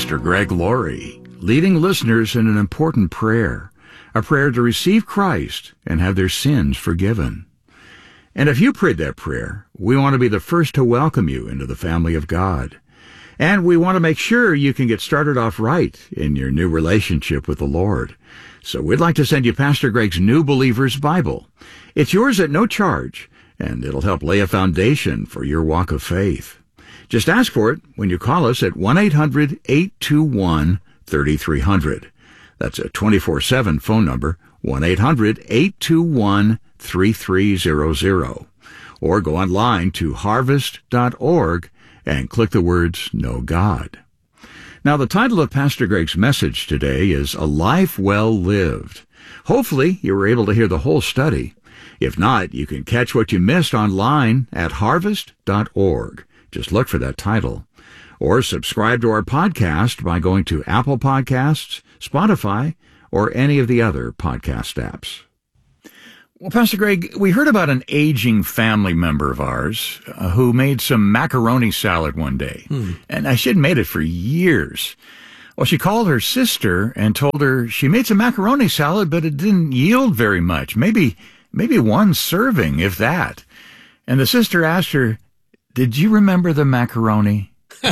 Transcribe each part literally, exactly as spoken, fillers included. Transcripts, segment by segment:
Pastor Greg Laurie, leading listeners in an important prayer, a prayer to receive Christ and have their sins forgiven. And if you prayed that prayer, we want to be the first to welcome you into the family of God. And we want to make sure you can get started off right in your new relationship with the Lord. So we'd like to send you Pastor Greg's New Believer's Bible. It's yours at no charge, and it'll help lay a foundation for your walk of faith. Just ask for it when you call us at one eight hundred eight two one three three zero zero. That's a twenty-four seven phone number, one eight hundred eight two one three three zero zero. Or go online to harvest dot org and click the words Know God. Now, the title of Pastor Greg's message today is A Life Well Lived. Hopefully, you were able to hear the whole study. If not, you can catch what you missed online at harvest dot org. Just look for that title. Or subscribe to our podcast by going to Apple Podcasts, Spotify, or any of the other podcast apps. Well, Pastor Greg, we heard about an aging family member of ours uh, who made some macaroni salad one day. Hmm. And uh, she had made it for years. Well, she called her sister and told her she made some macaroni salad, but it didn't yield very much. Maybe, maybe one serving, if that. And the sister asked her, "Did you remember the macaroni?"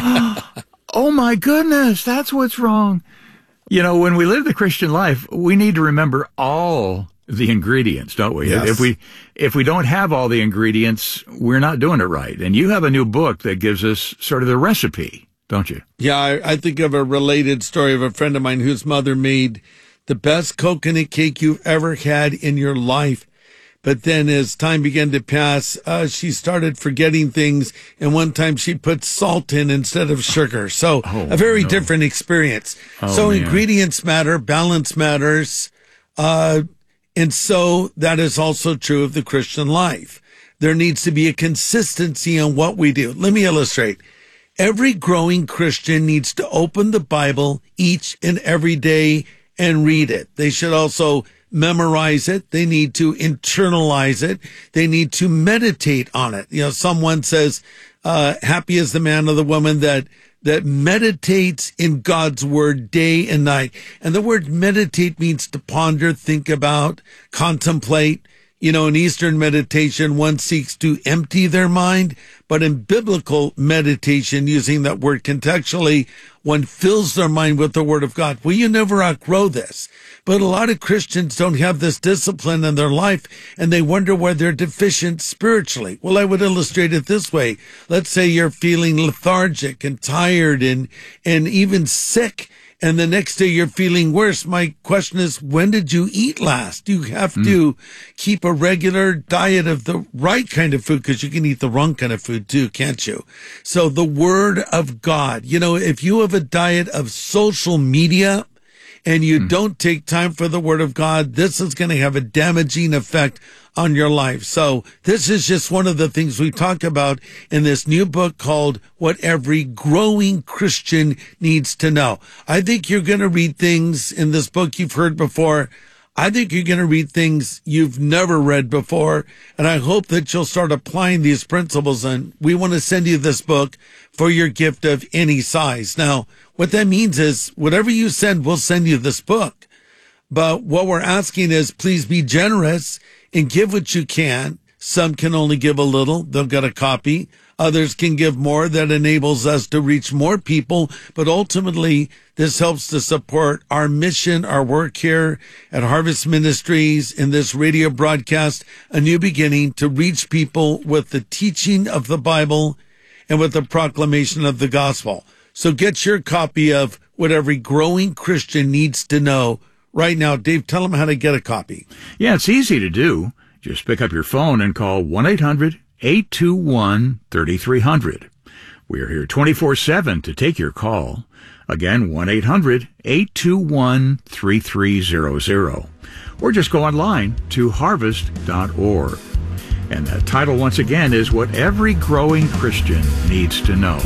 Oh, my goodness, that's what's wrong. You know, when we live the Christian life, we need to remember all the ingredients, don't we? Yes. If we if we don't have all the ingredients, we're not doing it right. And you have a new book that gives us sort of the recipe, don't you? Yeah, I, I think of a related story of a friend of mine whose mother made the best coconut cake you've ever had in your life. But then as time began to pass, uh, she started forgetting things. And one time she put salt in instead of sugar. So oh, a very no. different experience. Oh, so man. Ingredients matter, balance matters. Uh, and so that is also true of the Christian life. There needs to be a consistency in what we do. Let me illustrate. Every growing Christian needs to open the Bible each and every day and read it. They should also memorize it. They need to internalize it. They need to meditate on it. You know, someone says, uh, happy is the man or the woman that, that meditates in God's word day and night. And the word meditate means to ponder, think about, contemplate. You know, in Eastern meditation, one seeks to empty their mind, but in biblical meditation, using that word contextually, one fills their mind with the Word of God. Well, you never outgrow this. But a lot of Christians don't have this discipline in their life, and they wonder why they're deficient spiritually. Well, I would illustrate it this way. Let's say you're feeling lethargic and tired and, and even sick, and the next day you're feeling worse. My question is, when did you eat last? You have mm. to keep a regular diet of the right kind of food, because you can eat the wrong kind of food too, can't you? So the Word of God, you know, if you have a diet of social media and you mm. don't take time for the Word of God, this is going to have a damaging effect on your life. So this is just one of the things we talk about in this new book called What Every Growing Christian Needs to Know. I think you're going to read things in this book you've heard before. I think you're going to read things you've never read before. And I hope that you'll start applying these principles. And we want to send you this book for your gift of any size. Now, what that means is whatever you send, we'll send you this book. But what we're asking is please be generous and give what you can. Some can only give a little. They'll get a copy. Others can give more. That enables us to reach more people. But ultimately, this helps to support our mission, our work here at Harvest Ministries in this radio broadcast, A New Beginning, to reach people with the teaching of the Bible and with the proclamation of the gospel. So get your copy of What Every Growing Christian Needs to Know right now. Dave, tell them how to get a copy. Yeah, it's easy to do. Just pick up your phone and call one eight hundred eight two one three three zero zero. We're here twenty-four seven to take your call. Again, one eight hundred eight two one three three zero zero. Or just go online to harvest dot org. And the title, once again, is What Every Growing Christian Needs to Know.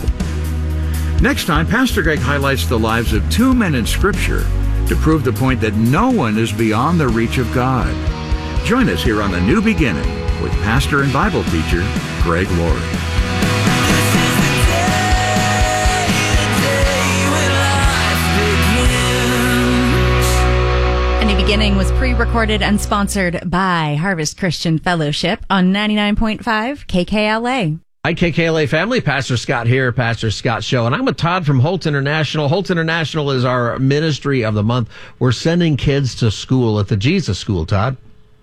Next time, Pastor Greg highlights the lives of two men in Scripture to prove the point that no one is beyond the reach of God. Join us here on A New Beginning with pastor and Bible teacher Greg Laurie. Beginning was pre-recorded and sponsored by Harvest Christian Fellowship on ninety-nine point five K K L A. Hi, K K L A family. Pastor Scott here, Pastor Scott Show. And I'm with Todd from Holt International. Holt International is our ministry of the month. We're sending kids to school at the Jesus School, Todd.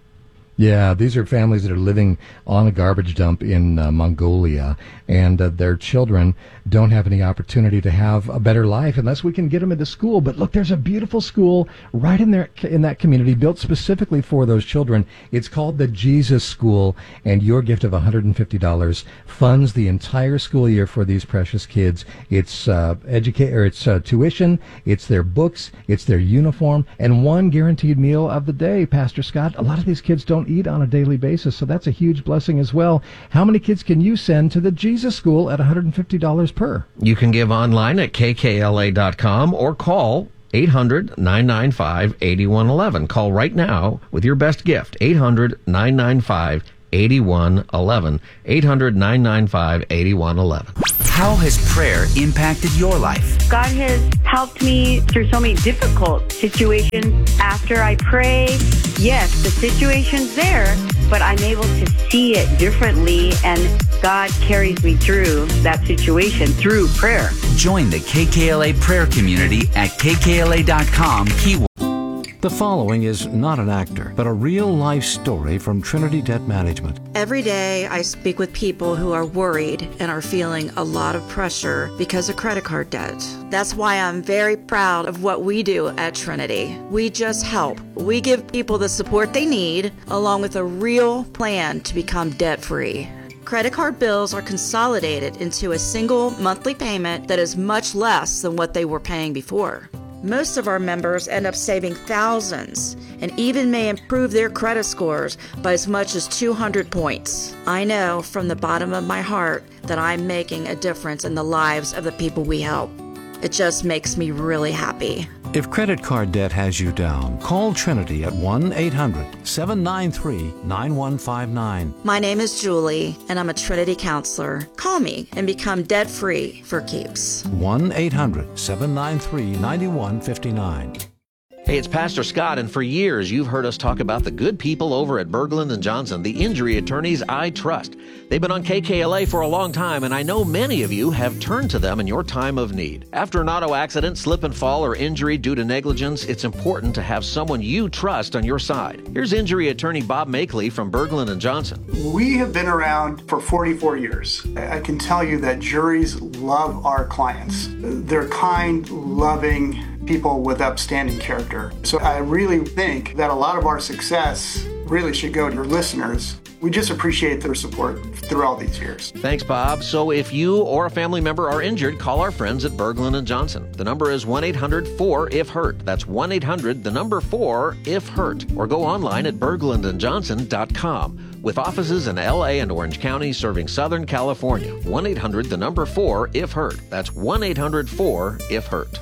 Yeah, these are families that are living on a garbage dump in uh, Mongolia, and uh, their children don't have any opportunity to have a better life unless we can get them into school. But look, there's a beautiful school right in there in that community built specifically for those children. It's called the Jesus School, and your gift of one hundred fifty dollars funds the entire school year for these precious kids. It's uh, educate or it's uh, tuition, it's their books, it's their uniform, and one guaranteed meal of the day. Pastor Scott, a lot of these kids don't eat on a daily basis, so that's a huge blessing as well. How many kids can you send to the Jesus School at one hundred fifty dollars per? You can give online at K K L A dot com or call eight hundred, nine nine five, eight one one one. Call right now with your best gift, eight hundred, nine nine five, eight one one one, eight hundred, nine nine five, eight one one one. How has prayer impacted your life? God has helped me through so many difficult situations. After I pray, yes, the situation's there, but I'm able to see it differently, and God carries me through that situation through prayer. Join the K K L A prayer community at K K L A dot com. Keyword. The following is not an actor, but a real-life story from Trinity Debt Management. Every day I speak with people who are worried and are feeling a lot of pressure because of credit card debt. That's why I'm very proud of what we do at Trinity. We just help. We give people the support they need, along with a real plan to become debt-free. Credit card bills are consolidated into a single monthly payment that is much less than what they were paying before. Most of our members end up saving thousands and even may improve their credit scores by as much as two hundred points. I know from the bottom of my heart that I'm making a difference in the lives of the people we help. It just makes me really happy. If credit card debt has you down, call Trinity at one eight hundred, seven nine three, nine one five nine. My name is Julie, and I'm a Trinity counselor. Call me and become debt-free for keeps. one eight hundred, seven nine three, nine one five nine. Hey, it's Pastor Scott, and for years you've heard us talk about the good people over at Berglund and Johnson, the injury attorneys I trust. They've been on K K L A for a long time, and I know many of you have turned to them in your time of need. After an auto accident, slip and fall, or injury due to negligence, it's important to have someone you trust on your side. Here's injury attorney Bob Makeley from Berglund and Johnson. We have been around for forty-four years. I can tell you that juries love our clients. They're kind, loving people with upstanding character. So I really think that a lot of our success really should go to your listeners. We just appreciate their support through all these years. Thanks, Bob. So if you or a family member are injured, call our friends at Berglund and Johnson. The number is one eight hundred, four, if hurt. That's one eight hundred, the number four, if hurt. Or go online at berglund and johnson dot com. With offices in L A and Orange County serving Southern California. one eight hundred, the number four, if hurt. That's one eight hundred, four, if hurt.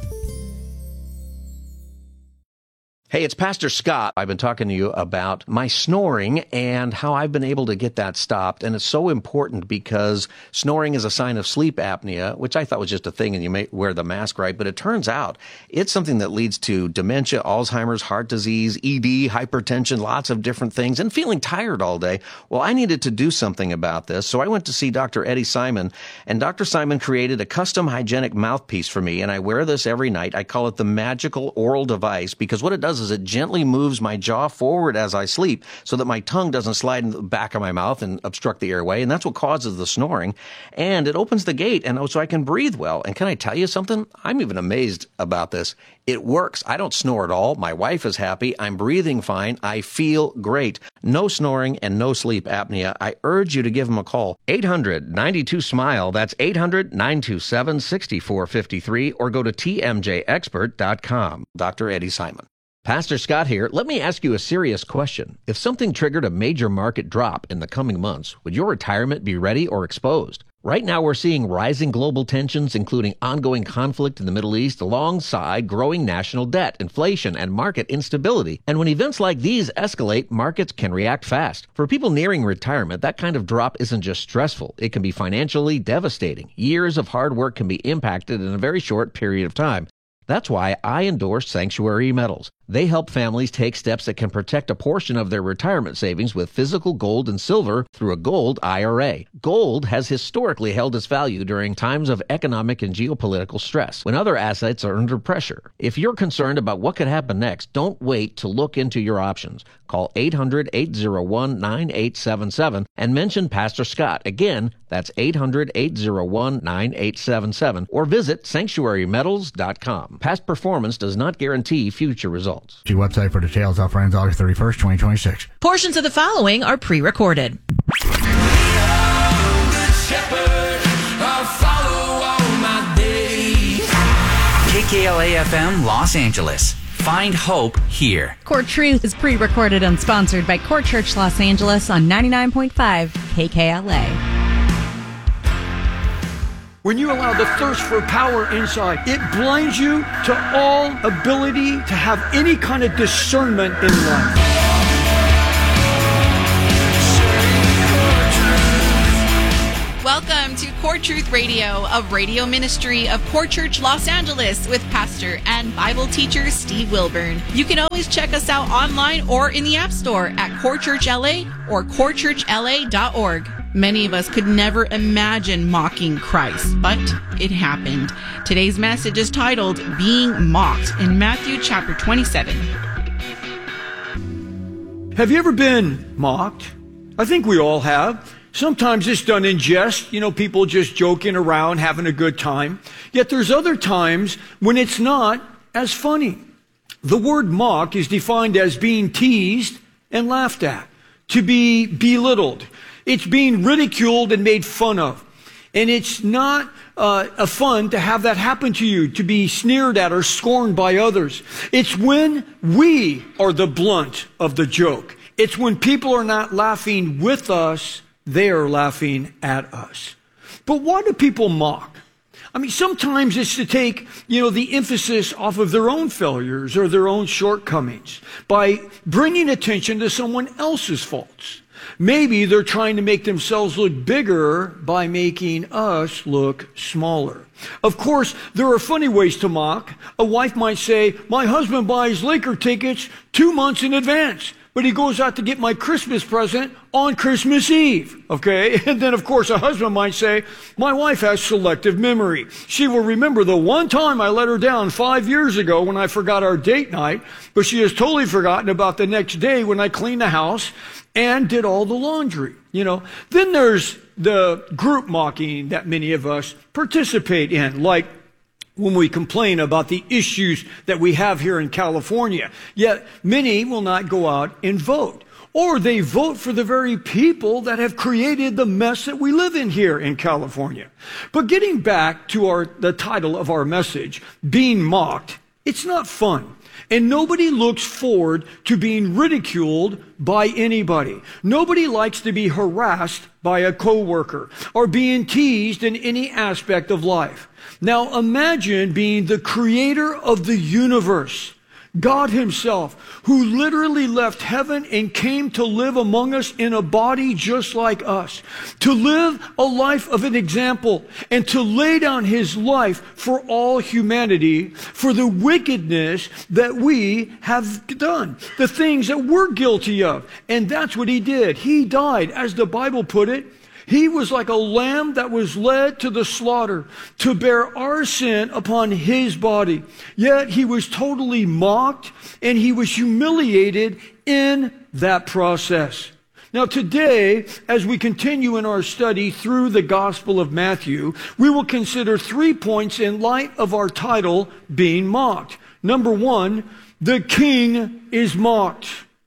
Hey, it's Pastor Scott. I've been talking to you about my snoring and how I've been able to get that stopped. And it's so important because snoring is a sign of sleep apnea, which I thought was just a thing and you may wear the mask right. But it turns out it's something that leads to dementia, Alzheimer's, heart disease, E D, hypertension, lots of different things, and feeling tired all day. Well, I needed to do something about this. So I went to see Doctor Eddie Simon, and Doctor Simon created a custom hygienic mouthpiece for me. And I wear this every night. I call it the magical oral device because what it does is it gently moves my jaw forward as I sleep so that my tongue doesn't slide in the back of my mouth and obstruct the airway, and that's what causes the snoring. And it opens the gate, and so I can breathe well. And can I tell you something? I'm even amazed about this. It works. I don't snore at all. My wife is happy. I'm breathing fine. I feel great. No snoring and no sleep apnea. I urge you to give them a call. eight hundred, nine two, SMILE. That's eight hundred, nine two seven, six four five three, or go to T M J expert dot com. Doctor Eddie Simon. Pastor Scott here. Let me ask you a serious question. If something triggered a major market drop in the coming months, would your retirement be ready or exposed? Right now, we're seeing rising global tensions, including ongoing conflict in the Middle East, alongside growing national debt, inflation, and market instability. And when events like these escalate, markets can react fast. For people nearing retirement, that kind of drop isn't just stressful. It can be financially devastating. Years of hard work can be impacted in a very short period of time. That's why I endorse Sanctuary Metals. They help families take steps that can protect a portion of their retirement savings with physical gold and silver through a gold I R A. Gold has historically held its value during times of economic and geopolitical stress, when other assets are under pressure. If you're concerned about what could happen next, don't wait to look into your options. Call eight hundred, eight oh one, nine eight seven seven and mention Pastor Scott. Again, that's eight hundred, eight oh one, nine eight seven seven, or visit sanctuary metals dot com. Past performance does not guarantee future results. See website for details. Offer ends August thirty-first, twenty twenty-six. Portions of the following are pre-recorded. K K L A F M Los Angeles. Find hope here. Core Truth is pre-recorded and sponsored by Core Church Los Angeles on ninety-nine point five K K L A. When you allow the thirst for power inside, it blinds you to all ability to have any kind of discernment in life. Welcome to Core Truth Radio, a radio ministry of Core Church Los Angeles with pastor and Bible teacher Steve Wilburn. You can always check us out online or in the App Store at Core Church L A or core church L A dot org. Many of us could never imagine mocking Christ, but it happened. Today's message is titled Being Mocked in Matthew chapter twenty-seven. Have you ever been mocked? I think we all have. Sometimes it's done in jest, you know, people just joking around, having a good time. Yet there's other times when it's not as funny. The word mock is defined as being teased and laughed at, to be belittled. It's being ridiculed and made fun of. And it's not uh, a fun to have that happen to you, to be sneered at or scorned by others. It's when we are the blunt of the joke. It's when people are not laughing with us, they are laughing at us. But why do people mock? I mean, sometimes it's to take, you know, the emphasis off of their own failures or their own shortcomings by bringing attention to someone else's faults. Maybe they're trying to make themselves look bigger by making us look smaller. Of course, there are funny ways to mock. A wife might say, my husband buys Laker tickets two months in advance, but he goes out to get my Christmas present on Christmas Eve. Okay? And then, of course, a husband might say, my wife has selective memory. She will remember the one time I let her down five years ago when I forgot our date night, but she has totally forgotten about the next day when I cleaned the house and did all the laundry, you know. Then there's the group mocking that many of us participate in, like when we complain about the issues that we have here in California. Yet many will not go out and vote. Or they vote for the very people that have created the mess that we live in here in California. But getting back to our the title of our message, being mocked, it's not fun. And nobody looks forward to being ridiculed by anybody. Nobody likes to be harassed by a coworker or being teased in any aspect of life. Now imagine being the creator of the universe, God himself, who literally left heaven and came to live among us in a body just like us, to live a life of an example and to lay down his life for all humanity, for the wickedness that we have done, the things that we're guilty of. And that's what he did. He died, as the Bible put it. He was like a lamb that was led to the slaughter to bear our sin upon his body. Yet he was totally mocked and he was humiliated in that process. Now today, as we continue in our study through the Gospel of Matthew, we will consider three points in light of our title, Being Mocked. Number one, the King is mocked.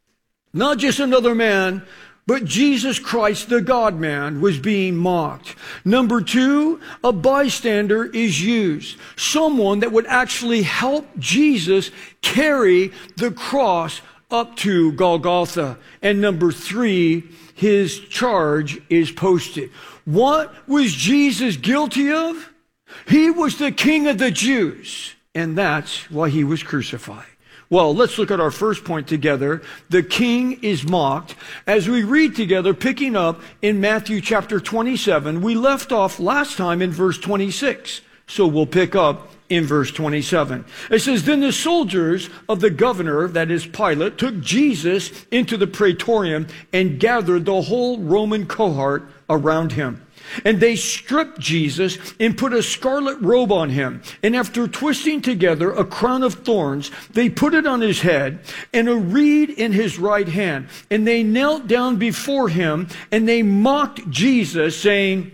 Not just another man, but Jesus Christ, the God-man, was being mocked. Number two, a bystander is used. Someone that would actually help Jesus carry the cross up to Golgotha. And number three, his charge is posted. What was Jesus guilty of? He was the King of the Jews, and that's why he was crucified. Well, let's look at our first point together. The King is mocked. As we read together, picking up in Matthew chapter twenty-seven, we left off last time in verse twenty-six. So we'll pick up in verse twenty-seven. It says, then the soldiers of the governor, that is Pilate, took Jesus into the praetorium and gathered the whole Roman cohort around him. And they stripped Jesus and put a scarlet robe on him. And after twisting together a crown of thorns, they put it on his head and a reed in his right hand. And they knelt down before him and they mocked Jesus, saying,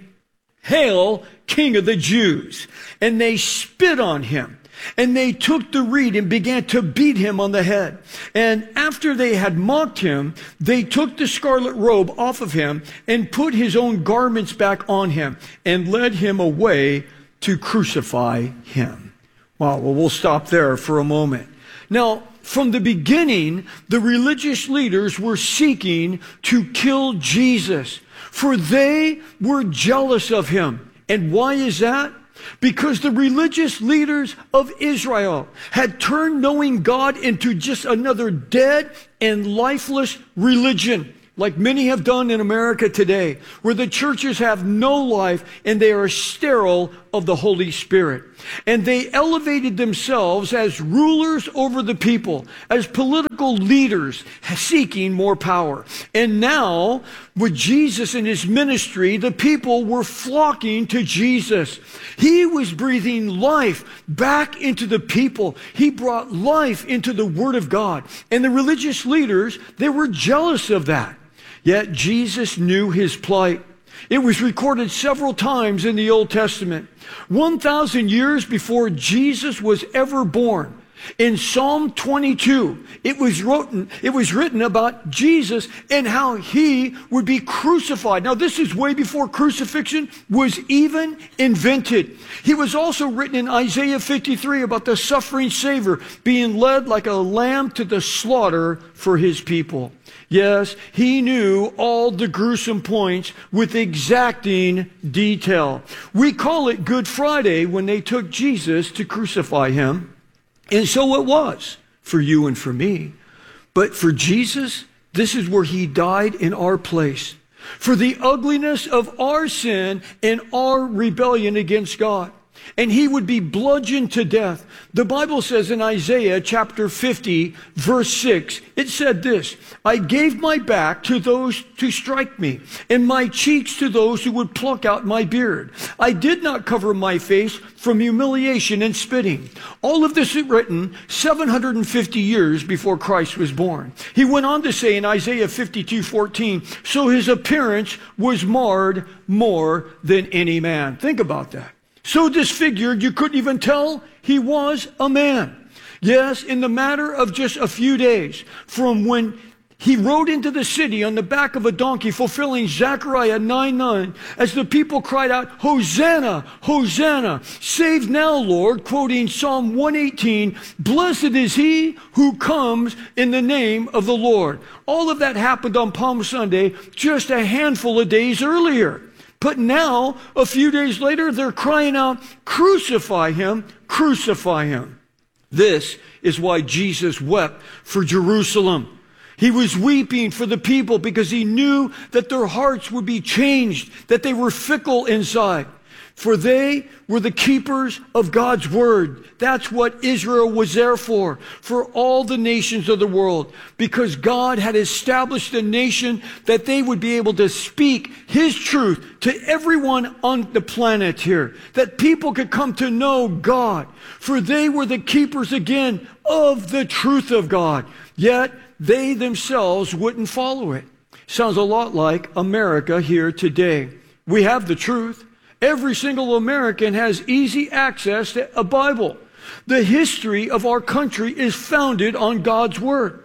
Hail, King of the Jews! And they spit on him. And they took the reed and began to beat him on the head. And after they had mocked him, they took the scarlet robe off of him and put his own garments back on him and led him away to crucify him. Wow, well, we'll stop there for a moment. Now, from the beginning, the religious leaders were seeking to kill Jesus, for they were jealous of him. And why is that? Because the religious leaders of Israel had turned knowing God into just another dead and lifeless religion, like many have done in America today, where the churches have no life and they are sterile of the Holy Spirit. And they elevated themselves as rulers over the people, as political leaders seeking more power. And now, with Jesus and his ministry, the people were flocking to Jesus. He was breathing life back into the people. He brought life into the Word of God. And the religious leaders, they were jealous of that. Yet Jesus knew his plight. It was recorded several times in the Old Testament. one thousand years before Jesus was ever born, in Psalm twenty-two, it was written, it was written about Jesus and how he would be crucified. Now, this is way before crucifixion was even invented. He was also written in Isaiah fifty-three about the suffering Savior being led like a lamb to the slaughter for his people. Yes, he knew all the gruesome points with exacting detail. We call it Good Friday when they took Jesus to crucify him. And so it was for you and for me. But for Jesus, this is where he died in our place. For the ugliness of our sin and our rebellion against God. And he would be bludgeoned to death. The Bible says in Isaiah chapter fifty, verse six, it said this, I gave my back to those to strike me, and my cheeks to those who would pluck out my beard. I did not cover my face from humiliation and spitting. All of this is written seven hundred fifty years before Christ was born. He went on to say in Isaiah fifty-two, fourteen, so his appearance was marred more than any man. Think about that. So disfigured, you couldn't even tell he was a man. Yes, in the matter of just a few days, from when he rode into the city on the back of a donkey, fulfilling Zechariah nine nine, as the people cried out, Hosanna, Hosanna, save now, Lord, quoting Psalm one eighteen, blessed is he who comes in the name of the Lord. All of that happened on Palm Sunday, just a handful of days earlier. But now, a few days later, they're crying out, crucify him, crucify him. This is why Jesus wept for Jerusalem. He was weeping for the people because he knew that their hearts would be changed, that they were fickle inside. For they were the keepers of God's word. That's what Israel was there for, for all the nations of the world, because God had established a nation that they would be able to speak his truth to everyone on the planet here, that people could come to know God, for they were the keepers again of the truth of God. Yet they themselves wouldn't follow it. Sounds a lot like America here today. We have the truth. Every single American has easy access to a Bible. The history of our country is founded on God's Word.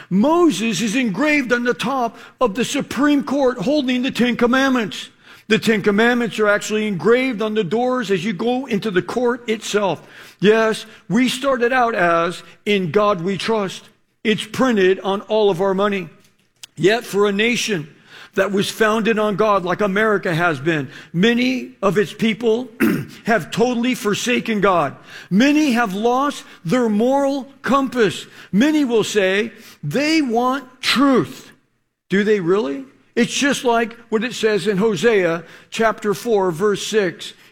Moses is engraved on the top of the Supreme Court holding the Ten Commandments. The Ten Commandments are actually engraved on the doors as you go into the court itself. Yes, we started out as, in God we trust. It's printed on all of our money. Yet for a nation that was founded on God like America has been, many of its people have totally forsaken God. Many have lost their moral compass. Many will say they want truth. Do they really? It's just like what it says in Hosea chapter four, verse six.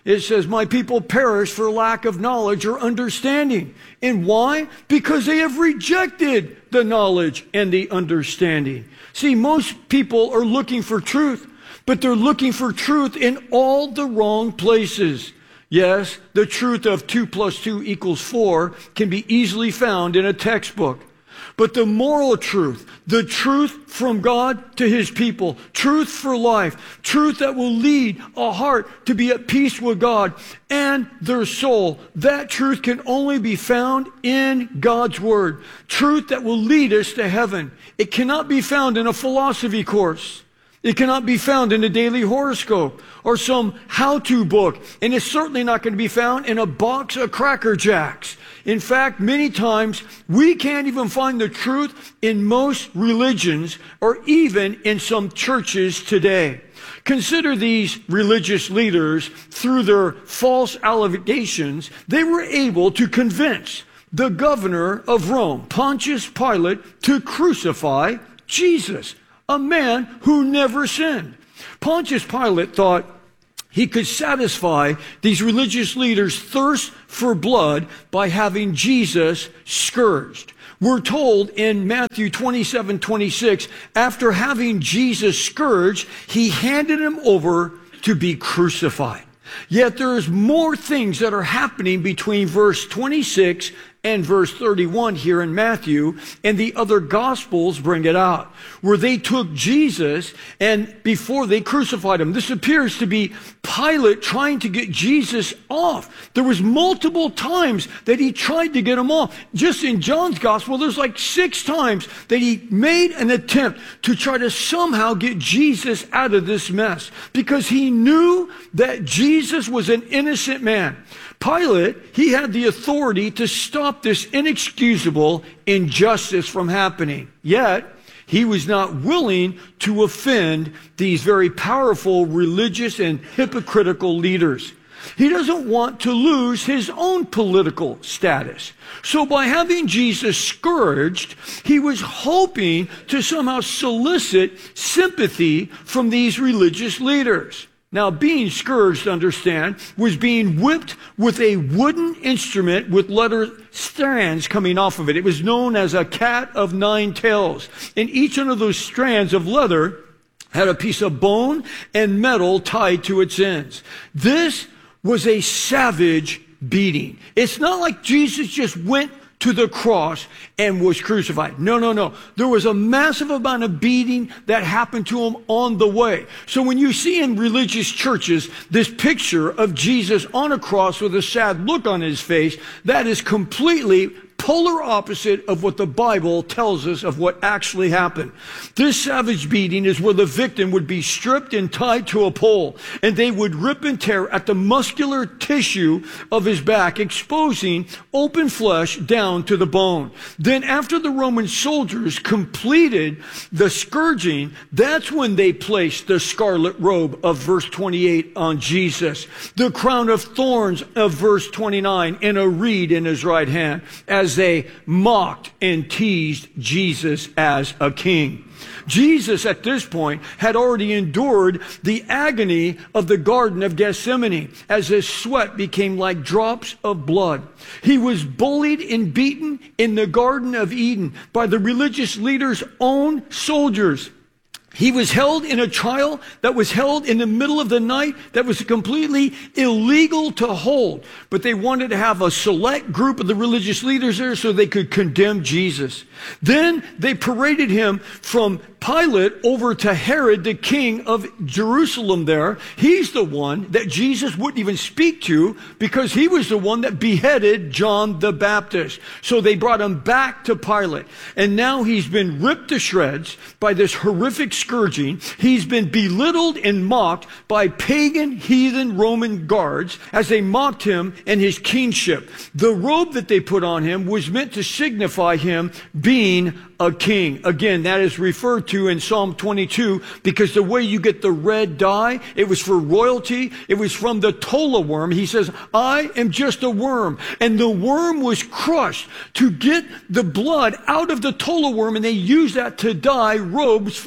It says, my people perish for lack of knowledge or understanding. And why? Because they have rejected the knowledge and the understanding. See, most people are looking for truth, but they're looking for truth in all the wrong places. Yes, the truth of two plus two equals four can be easily found in a textbook. But the moral truth, the truth from God to his people, truth for life, truth that will lead a heart to be at peace with God and their soul, that truth can only be found in God's word. Truth that will lead us to heaven. It cannot be found in a philosophy course. It cannot be found in a daily horoscope or some how-to book. And it's certainly not going to be found in a box of Cracker Jacks. In fact, many times we can't even find the truth in most religions or even in some churches today. Consider these religious leaders, through their false allegations, they were able to convince the governor of Rome, Pontius Pilate, to crucify Jesus, a man who never sinned. Pontius Pilate thought he could satisfy these religious leaders' thirst for blood by having Jesus scourged. We're told in Matthew twenty-seven twenty-six, after having Jesus scourged, he handed him over to be crucified. Yet there's more things that are happening between verse twenty-six and verse thirty-one here in Matthew, and the other Gospels bring it out, where they took Jesus and before they crucified him. This appears to be Pilate trying to get Jesus off. There was multiple times that he tried to get him off. Just in John's Gospel, there's like six times that he made an attempt to try to somehow get Jesus out of this mess, because he knew that Jesus was an innocent man. Pilate, he had the authority to stop this inexcusable injustice from happening. Yet, he was not willing to offend these very powerful religious and hypocritical leaders. He doesn't want to lose his own political status. So by having Jesus scourged, he was hoping to somehow solicit sympathy from these religious leaders. Now, being scourged, understand, was being whipped with a wooden instrument with leather strands coming off of it. It was known as a cat of nine tails. And each one of those strands of leather had a piece of bone and metal tied to its ends. This was a savage beating. It's not like Jesus just went to the cross and was crucified. No, no, no. There was a massive amount of beating that happened to him on the way. So when you see in religious churches this picture of Jesus on a cross with a sad look on his face, that is completely polar opposite of what the Bible tells us of what actually happened. This savage beating is where the victim would be stripped and tied to a pole, and they would rip and tear at the muscular tissue of his back, exposing open flesh down to the bone. Then after the Roman soldiers completed the scourging, that's when they placed the scarlet robe of verse twenty-eight on Jesus, the crown of thorns of verse twenty-nine, and a reed in his right hand, as they mocked and teased Jesus as a king. Jesus at this point had already endured the agony of the Garden of Gethsemane as his sweat became like drops of blood. He was bullied and beaten in the Garden of Eden by the religious leaders' own soldiers. He was held in a trial that was held in the middle of the night that was completely illegal to hold. But they wanted to have a select group of the religious leaders there so they could condemn Jesus. Then they paraded him from Pilate over to Herod, the king of Jerusalem there. He's the one that Jesus wouldn't even speak to because he was the one that beheaded John the Baptist. So they brought him back to Pilate. And now he's been ripped to shreds by this horrific scourging. He's been belittled and mocked by pagan, heathen Roman guards as they mocked him and his kingship. The robe that they put on him was meant to signify him being a king. Again, that is referred to in Psalm twenty-two because the way you get the red dye, it was for royalty. It was from the tola worm. He says, I am just a worm. And the worm was crushed to get the blood out of the tola worm, and they used that to dye robes for kings.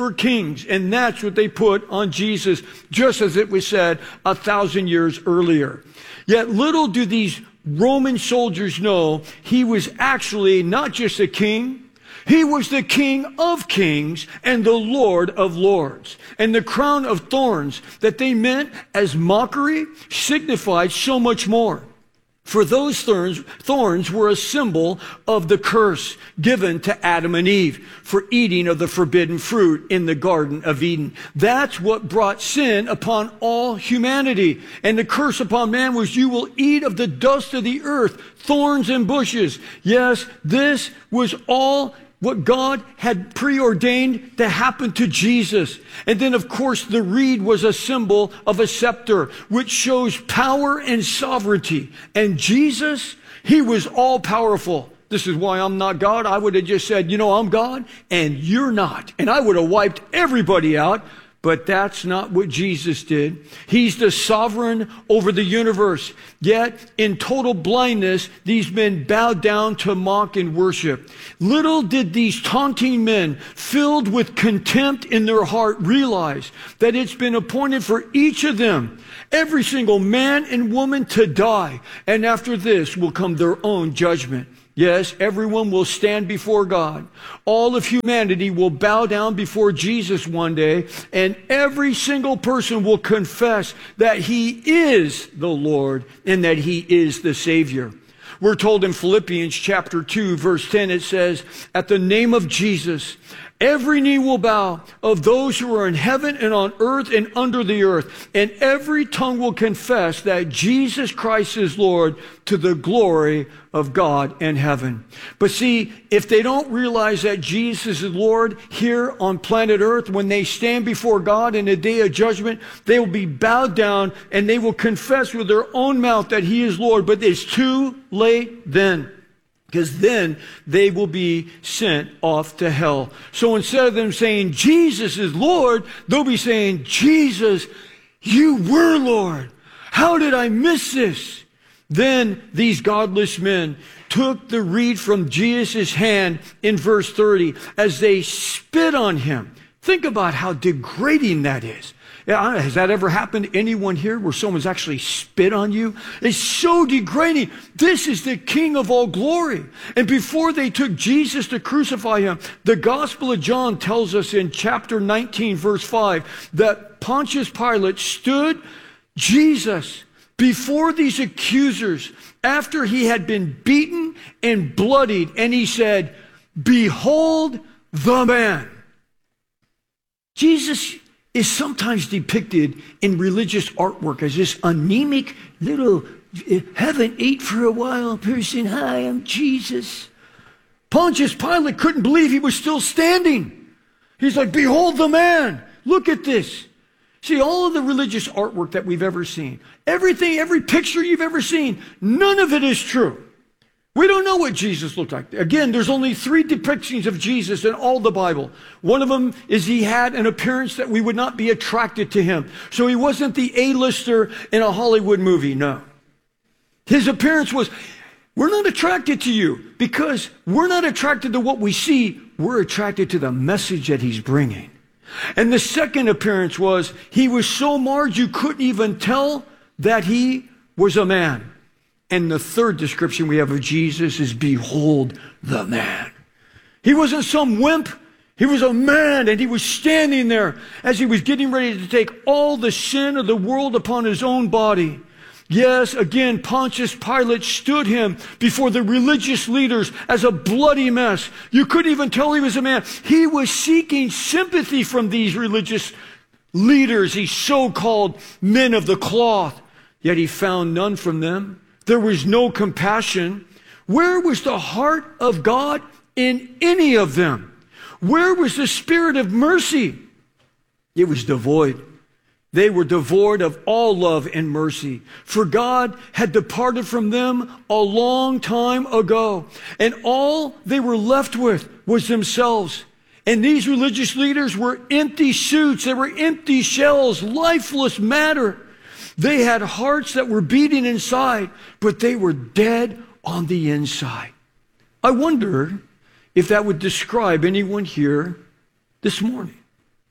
kings. And that's what they put on Jesus, just as it was said a thousand years earlier. Yet little do these Roman soldiers know he was actually not just a king, he was the King of kings and the Lord of lords. And the crown of thorns that they meant as mockery signified so much more. For those thorns, thorns were a symbol of the curse given to Adam and Eve for eating of the forbidden fruit in the Garden of Eden. That's what brought sin upon all humanity. And the curse upon man was, you will eat of the dust of the earth, thorns and bushes. Yes, this was all what God had preordained to happen to Jesus. And then, of course, the reed was a symbol of a scepter, which shows power and sovereignty. And Jesus, he was all powerful. This is why I'm not God. I would have just said, you know, I'm God and you're not. And I would have wiped everybody out. But that's not what Jesus did. He's the sovereign over the universe. Yet, in total blindness, these men bowed down to mock and worship. Little did these taunting men, filled with contempt in their heart, realize that it's been appointed for each of them, every single man and woman, to die. And after this will come their own judgment. Yes, everyone will stand before God. All of humanity will bow down before Jesus one day, and every single person will confess that he is the Lord and that he is the Savior. We're told in Philippians chapter two, verse ten, it says, at the name of Jesus, every knee will bow of those who are in heaven and on earth and under the earth, and every tongue will confess that Jesus Christ is Lord, to the glory of God in heaven. But see, if they don't realize that Jesus is Lord here on planet earth, when they stand before God in the day of judgment, they will be bowed down and they will confess with their own mouth that he is Lord. But it's too late then, because then they will be sent off to hell. So instead of them saying, Jesus is Lord, they'll be saying, Jesus, you were Lord. How did I miss this? Then these godless men took the reed from Jesus' hand in verse thirty as they spit on him. Think about how degrading that is. Yeah, has that ever happened to anyone here where someone's actually spit on you? It's so degrading. This is the King of all glory. And before they took Jesus to crucify him, the Gospel of John tells us in chapter nineteen, verse five, that Pontius Pilate stood Jesus before these accusers after he had been beaten and bloodied, and he said, behold the man. Jesus is sometimes depicted in religious artwork as this anemic little haven't ate for a while person. Hi, I'm Jesus. Pontius Pilate couldn't believe he was still standing. He's like, behold the man. Look at this. See, all of the religious artwork that we've ever seen, everything, every picture you've ever seen, none of it is true. We don't know what Jesus looked like. Again, there's only three depictions of Jesus in all the Bible. One of them is he had an appearance that we would not be attracted to him. So he wasn't the A-lister in a Hollywood movie, no. His appearance was, we're not attracted to you because we're not attracted to what we see. We're attracted to the message that he's bringing. And the second appearance was, he was so marred you couldn't even tell that he was a man. And the third description we have of Jesus is, behold the man. He wasn't some wimp. He was a man, and he was standing there as he was getting ready to take all the sin of the world upon his own body. Yes, again, Pontius Pilate stood him before the religious leaders as a bloody mess. You couldn't even tell he was a man. He was seeking sympathy from these religious leaders, these so-called men of the cloth. Yet he found none from them. There was no compassion. Where was the heart of God in any of them? Where was the spirit of mercy? It was devoid. They were devoid of all love and mercy, for God had departed from them a long time ago, and all they were left with was themselves. And these religious leaders were empty suits. They were empty shells, lifeless matter. They had hearts that were beating inside, but they were dead on the inside. I wonder if that would describe anyone here this morning.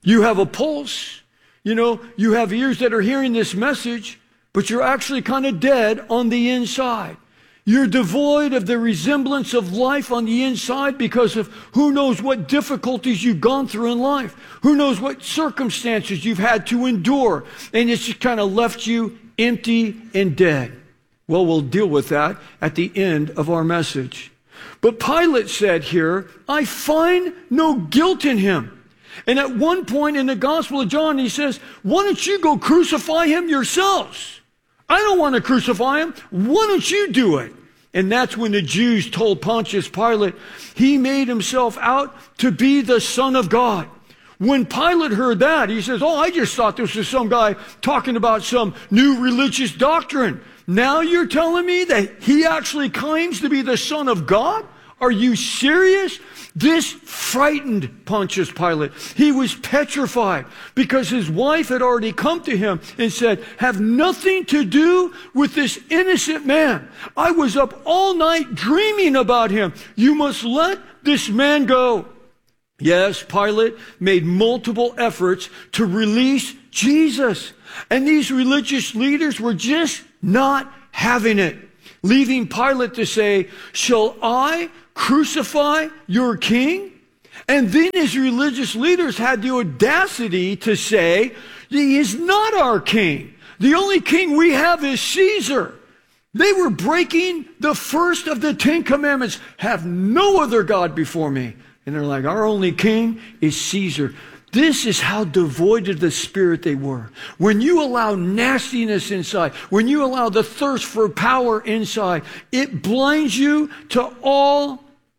You have a pulse. You know, you have ears that are hearing this message, but you're actually kind of dead on the inside. You're devoid of the resemblance of life on the inside because of who knows what difficulties you've gone through in life. Who knows what circumstances you've had to endure. And it's just kind of left you empty and dead. Well, we'll deal with that at the end of our message. But Pilate said here, I find no guilt in him. And at one point in the Gospel of John, he says, why don't you go crucify him yourselves? I don't want to crucify him. Why don't you do it? And that's when the Jews told Pontius Pilate he made himself out to be the Son of God. When Pilate heard that, he says, oh, I just thought this was some guy talking about some new religious doctrine. Now you're telling me that he actually claims to be the Son of God? Are you serious? This frightened Pontius Pilate. He was petrified because his wife had already come to him and said, have nothing to do with this innocent man. I was up all night dreaming about him. You must let this man go. Yes, Pilate made multiple efforts to release Jesus. And these religious leaders were just not having it, leaving Pilate to say, shall I crucify your king? And then his religious leaders had the audacity to say, he is not our king. The only king we have is Caesar. They were breaking the first of the Ten Commandments. Have no other God before me. And they're like, our only king is Caesar. This is how devoid of the Spirit they were. When you allow nastiness inside, when you allow the thirst for power inside, it blinds you to all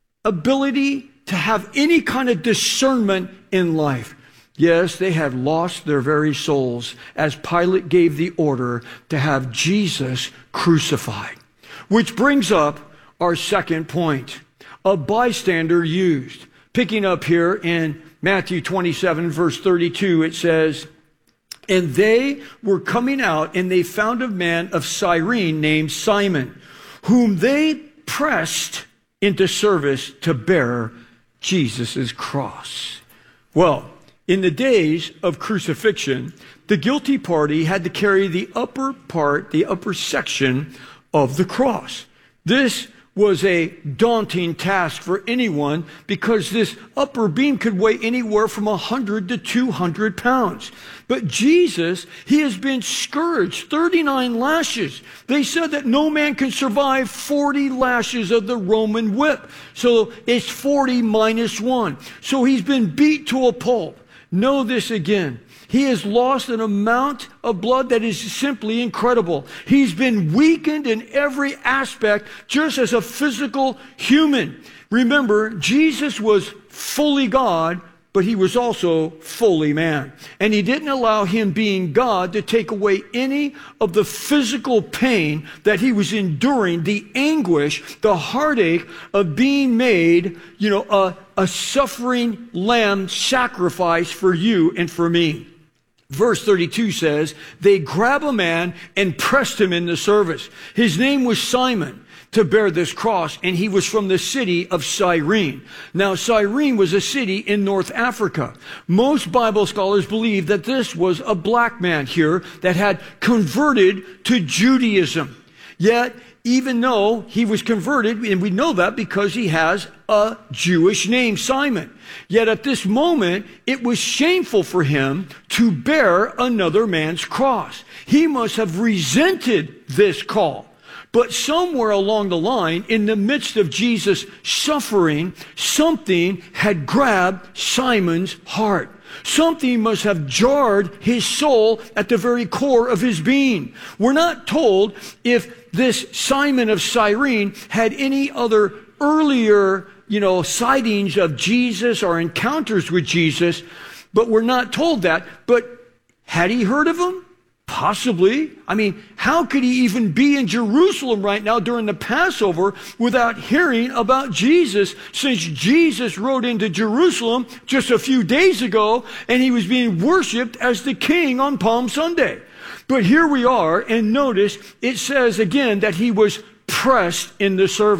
ability to have any kind of discernment in life. Yes, they had lost their very souls as Pilate gave the order to have Jesus crucified. Which brings up our second point, a bystander used. Picking up here in Matthew twenty-seven, verse thirty-two, it says, and they were coming out, and they found a man of Cyrene named Simon, whom they pressed into service to bear Jesus' cross. Well, in the days of crucifixion, the guilty party had to carry the upper part, the upper section of the cross. This was a daunting task for anyone because this upper beam could weigh anywhere from one hundred to two hundred pounds. But Jesus, he has been scourged, thirty-nine lashes. They said that no man can survive forty lashes of the Roman whip. So it's forty minus one. So he's been beat to a pulp. Know this again. He has lost an amount of blood that is simply incredible. He's been weakened in every aspect, just as a physical human. Remember, Jesus was fully God, but he was also fully man. And he didn't allow him being God to take away any of the physical pain that he was enduring, the anguish, the heartache of being made, you know, a, a suffering lamb sacrifice for you and for me. Verse thirty-two says, they grab a man and pressed him into service. His name was Simon, to bear this cross, and he was from the city of Cyrene. Now, Cyrene was a city in North Africa. Most Bible scholars believe that this was a black man here that had converted to Judaism. Yet, even though he was converted, and we know that because he has a Jewish name, Simon. Yet at this moment, it was shameful for him to bear another man's cross. He must have resented this call. But somewhere along the line, in the midst of Jesus' suffering, something had grabbed Simon's heart. Something must have jarred his soul at the very core of his being. We're not told if this Simon of Cyrene had any other earlier, you know, sightings of Jesus or encounters with Jesus, but we're not told that. But had he heard of him? Possibly. I mean, how could he even be in Jerusalem right now during the Passover without hearing about Jesus, since Jesus rode into Jerusalem just a few days ago and he was being worshiped as the king on Palm Sunday? But here we are, and notice it says again that he was pressed in the service.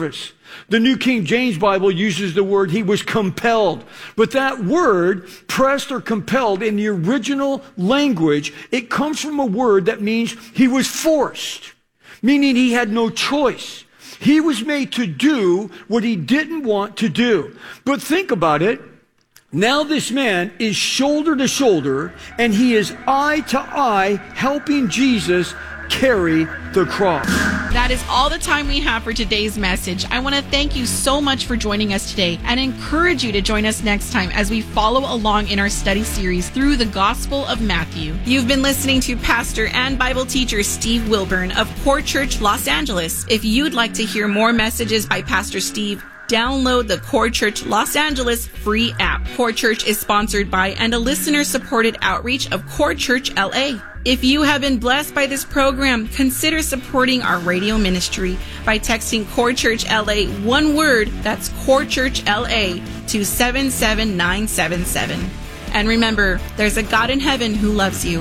The New King James Bible uses the word he was compelled. But that word, pressed or compelled, in the original language, it comes from a word that means he was forced, meaning he had no choice. He was made to do what he didn't want to do. But think about it. Now this man is shoulder to shoulder, and he is eye to eye helping Jesus carry the cross. That is all the time we have for today's message. I want to thank you so much for joining us today and encourage you to join us next time as we follow along in our study series through the Gospel of Matthew. You've been listening to Pastor and Bible teacher Steve Wilburn of Core Church Los Angeles. If you'd like to hear more messages by Pastor Steve, download the Core Church Los Angeles free app. Core Church is sponsored by and a listener-supported outreach of Core Church L A. If you have been blessed by this program, consider supporting our radio ministry by texting Core Church L A, one word, that's Core Church L A, to seven seven nine seven seven. And remember, there's a God in heaven who loves you.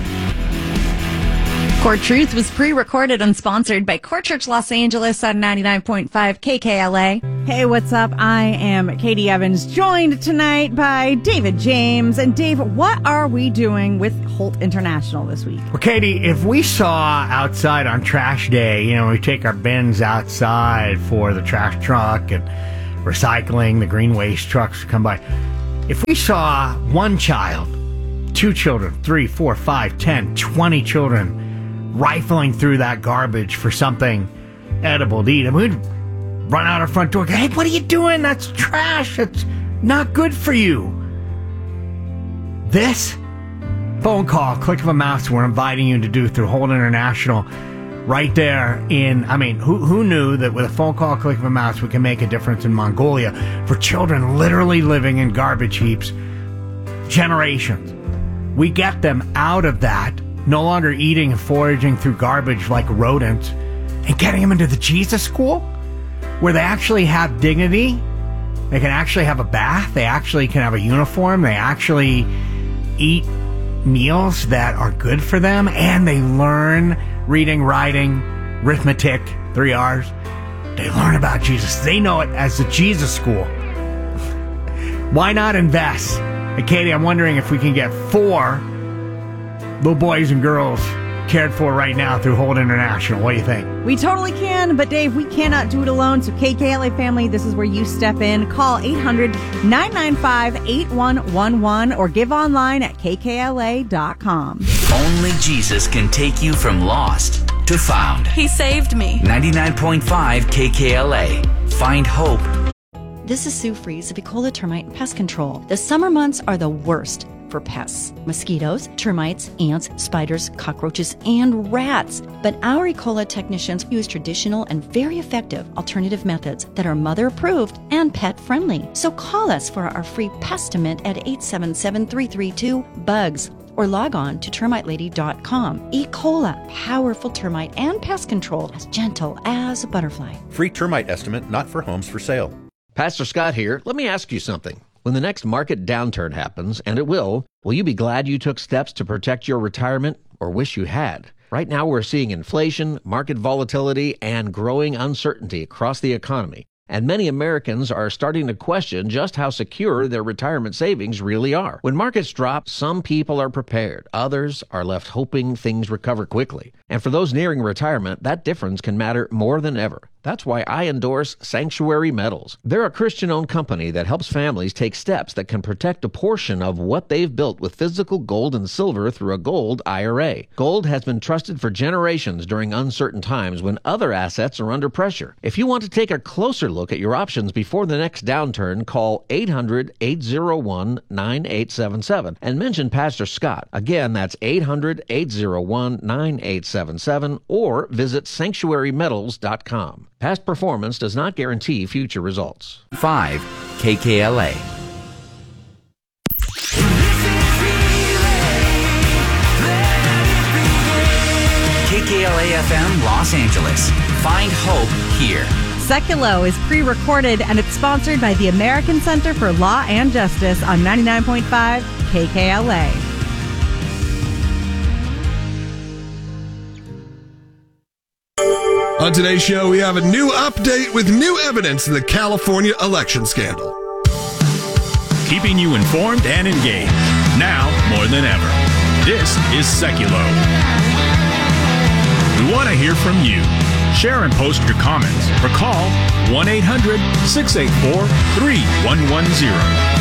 Core Truth was pre-recorded and sponsored by Core Church Los Angeles on ninety-nine point five K K L A. Hey, what's up? I am Katie Evans, joined tonight by David James. And Dave, what are we doing with Holt International this week? Well, Katie, if we saw outside on trash day, you know, we take our bins outside for the trash truck and recycling, the green waste trucks come by. If we saw one child, two children, three, four, five, ten, twenty children rifling through that garbage for something edible to eat, and we'd run out our front door, hey, what are you doing? That's trash. That's not good for you. This phone call, click of a mouse, we're inviting you to do through Holt International right there in, I mean, who who knew that with a phone call, click of a mouse, we can make a difference in Mongolia for children literally living in garbage heaps, generations. We get them out of that, no longer eating and foraging through garbage like rodents, and getting them into the Jesus School, where they actually have dignity. They can actually have a bath. They actually can have a uniform. They actually eat meals that are good for them, and they learn reading, writing, arithmetic, three R's. They learn about Jesus. They know it as the Jesus School. Why not invest? And Katie, I'm wondering if we can get four little boys and girls cared for right now through Holt International. What do you think? We totally can, but Dave, we cannot do it alone. So K K L A family, this is where you step in. Call eight hundred nine nine five eight one one one or give online at K K L A dot com. Only Jesus can take you from lost to found. He saved me. ninety-nine point five K K L A. Find hope. This is Sue Fries of Ecola Termite and Pest Control. The summer months are the worst for pests. Mosquitoes, termites, ants, spiders, cockroaches, and rats. But our Ecola technicians use traditional and very effective alternative methods that are mother approved and pet friendly. So call us for our free Pestimate at eight seven seven, three three two, BUGS or log on to termite lady dot com. Ecola, powerful termite and pest control, as gentle as a butterfly. Free termite estimate not for homes for sale. Pastor Scott here. Let me ask you something. When the next market downturn happens, and it will, will you be glad you took steps to protect your retirement or wish you had? Right now we're seeing inflation, market volatility, and growing uncertainty across the economy. And many Americans are starting to question just how secure their retirement savings really are. When markets drop, some people are prepared. Others are left hoping things recover quickly. And for those nearing retirement, that difference can matter more than ever. That's why I endorse Sanctuary Metals. They're a Christian-owned company that helps families take steps that can protect a portion of what they've built with physical gold and silver through a gold I R A. Gold has been trusted for generations during uncertain times when other assets are under pressure. If you want to take a closer look at your options before the next downturn, call eight hundred, eight oh one, nine eight seven seven and mention Pastor Scott. Again, that's eight hundred, eight oh one, nine eight seven seven or visit sanctuary metals dot com. Past performance does not guarantee future results. five K K L A. K K L A F M Los Angeles. Find hope here. Seculo is pre-recorded and it's sponsored by the American Center for Law and Justice on ninety-nine point five K K L A. On today's show, we have a new update with new evidence of the California election scandal. Keeping you informed and engaged, now more than ever. This is Seculo. We want to hear from you. Share and post your comments or call one eight hundred six eight four three one one zero.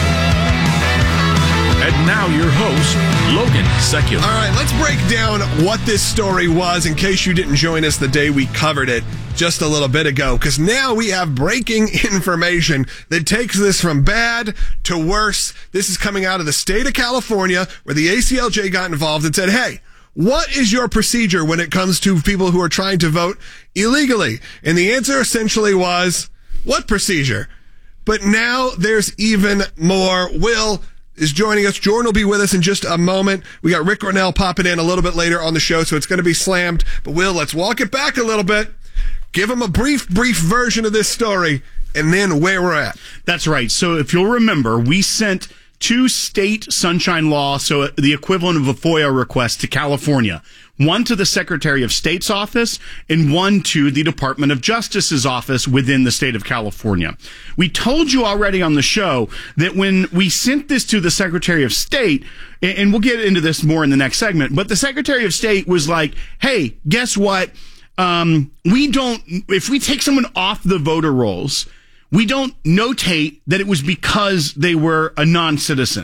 And now your host, Logan Secular. All right, let's break down what this story was in case you didn't join us the day we covered it just a little bit ago, because now we have breaking information that takes this from bad to worse. This is coming out of the state of California, where the A C L J got involved and said, hey, what is your procedure when it comes to people who are trying to vote illegally? And the answer essentially was, what procedure? But now there's even more. Will is joining us. Jordan will be with us in just a moment. We got Rick Ronell popping in a little bit later on the show, so it's going to be slammed. But Will, let's walk it back a little bit. Give him a brief, brief version of this story, and then where we're at. That's right. So if you'll remember, we sent two state sunshine law, so the equivalent of a FOIA request, to California. One to the Secretary of State's office and one to the Department of Justice's office within the state of California. We told you already on the show that when we sent this to the Secretary of State, and we'll get into this more in the next segment, but the Secretary of State was like, hey, guess what? Um, we don't, if we take someone off the voter rolls, we don't notate that it was because they were a non-citizen.